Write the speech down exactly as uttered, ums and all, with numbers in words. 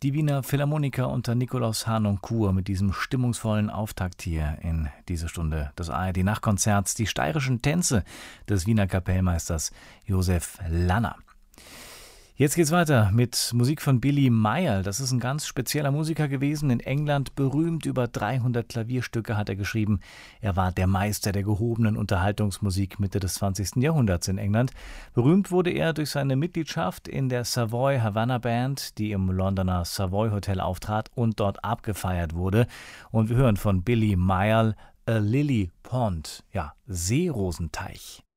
Die Wiener Philharmoniker unter Nikolaus Harnoncourt mit diesem stimmungsvollen Auftakt hier in diese Stunde des A R D-Nachtkonzerts, die steirischen Tänze des Wiener Kapellmeisters Josef Lanner. Jetzt geht's weiter mit Musik von Billy Mayall. Das ist ein ganz spezieller Musiker gewesen, in England berühmt. Über dreihundert Klavierstücke hat er geschrieben. Er war der Meister der gehobenen Unterhaltungsmusik Mitte des zwanzigsten Jahrhunderts in England. Berühmt wurde er durch seine Mitgliedschaft in der Savoy Havana Band, die im Londoner Savoy Hotel auftrat und dort abgefeiert wurde. Und wir hören von Billy Mayall A Lily Pond, ja, Seerosenteich.